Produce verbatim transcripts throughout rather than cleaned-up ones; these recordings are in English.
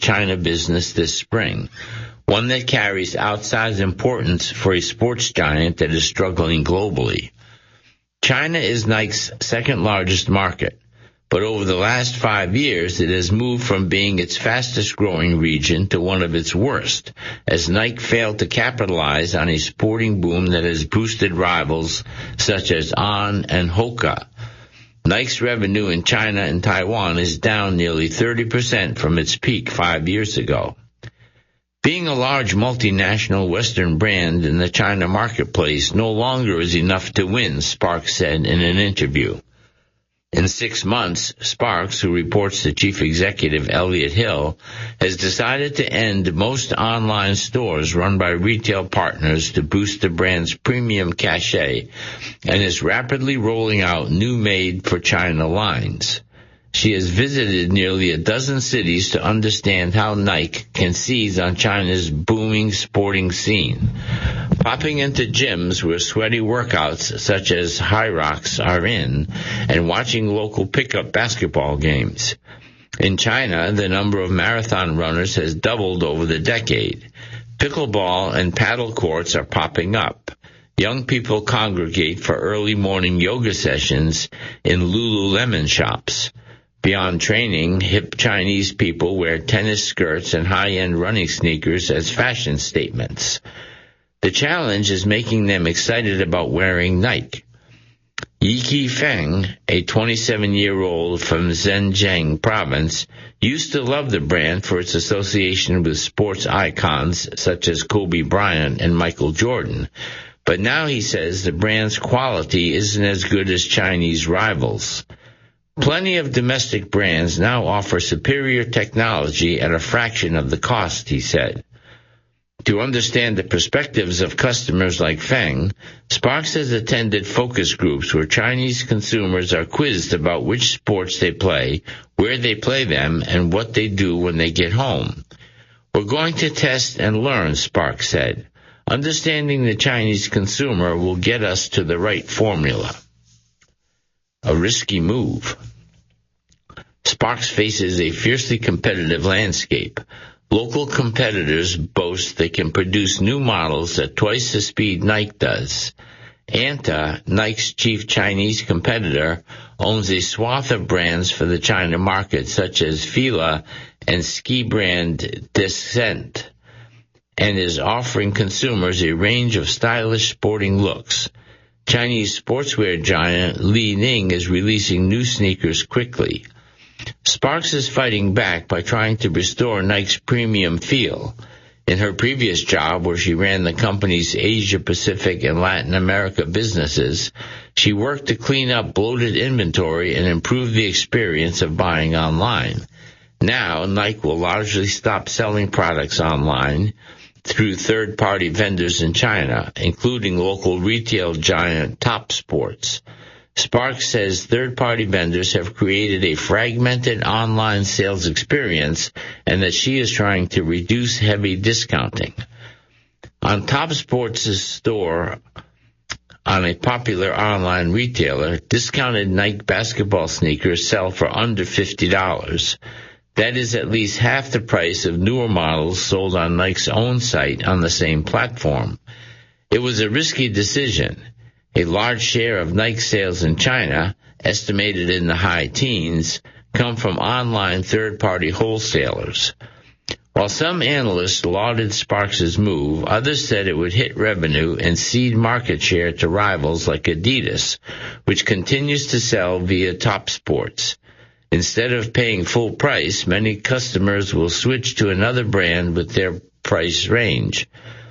China business this spring, one that carries outsized importance for a sports giant that is struggling globally. China is Nike's second largest market, but over the last five years it has moved from being its fastest growing region to one of its worst, as Nike failed to capitalize on a sporting boom that has boosted rivals such as On and Hoka. Nike's revenue in China and Taiwan is down nearly thirty percent from its peak five years ago. Being a large multinational Western brand in the China marketplace no longer is enough to win, Sparks said in an interview. In six months, Sparks, who reports to Chief Executive Elliott Hill, has decided to end most online stores run by retail partners to boost the brand's premium cachet, and is rapidly rolling out new made-for-China lines. She has visited nearly a dozen cities to understand how Nike can seize on China's booming sporting scene. Popping into gyms where sweaty workouts such as High Rocks are in, and watching local pickup basketball games. In China, the number of marathon runners has doubled over the decade. Pickleball and paddle courts are popping up. Young people congregate for early morning yoga sessions in Lululemon shops. Beyond training, hip Chinese people wear tennis skirts and high-end running sneakers as fashion statements. The challenge is making them excited about wearing Nike. Yi Feng, a twenty-seven-year-old from Zhejiang province, used to love the brand for its association with sports icons such as Kobe Bryant and Michael Jordan. But now he says the brand's quality isn't as good as Chinese rivals. Plenty of domestic brands now offer superior technology at a fraction of the cost, he said. To understand the perspectives of customers like Feng, Sparks has attended focus groups where Chinese consumers are quizzed about which sports they play, where they play them, and what they do when they get home. We're going to test and learn, Sparks said. Understanding the Chinese consumer will get us to the right formula. A risky move. Sparks faces a fiercely competitive landscape. Local competitors boast they can produce new models at twice the speed Nike does. Anta, Nike's chief Chinese competitor, owns a swath of brands for the China market, such as Fila and ski brand Descent, and is offering consumers a range of stylish sporting looks. Chinese sportswear giant Li Ning is releasing new sneakers quickly. Sparks is fighting back by trying to restore Nike's premium feel. In her previous job, where she ran the company's Asia Pacific and Latin America businesses, she worked to clean up bloated inventory and improve the experience of buying online. Now, Nike will largely stop selling products online through third-party vendors in China, including local retail giant Topsports. Sparks says third-party vendors have created a fragmented online sales experience and that she is trying to reduce heavy discounting. On Topsports' store, on a popular online retailer, discounted Nike basketball sneakers sell for under fifty dollars. That is at least half the price of newer models sold on Nike's own site on the same platform. It was a risky decision. A large share of Nike sales in China, estimated in the high teens, come from online third-party wholesalers. While some analysts lauded Sparks' move, others said it would hit revenue and cede market share to rivals like Adidas, which continues to sell via Topsports. Instead of paying full price, many customers will switch to another brand with their price range.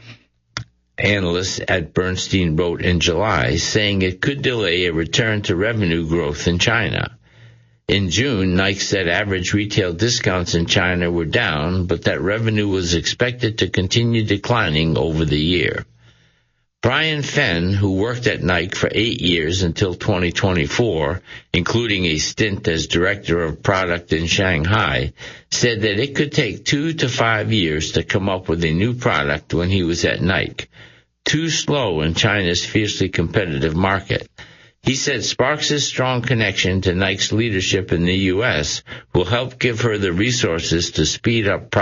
Analysts at Bernstein wrote in July, saying it could delay a return to revenue growth in China. In June, Nike said average retail discounts in China were down, but that revenue was expected to continue declining over the year. Brian Fenn, who worked at Nike for eight years until twenty twenty-four, including a stint as director of product in Shanghai, said that it could take two to five years to come up with a new product when he was at Nike. Too slow in China's fiercely competitive market. He said Sparks' strong connection to Nike's leadership in the U S will help give her the resources to speed up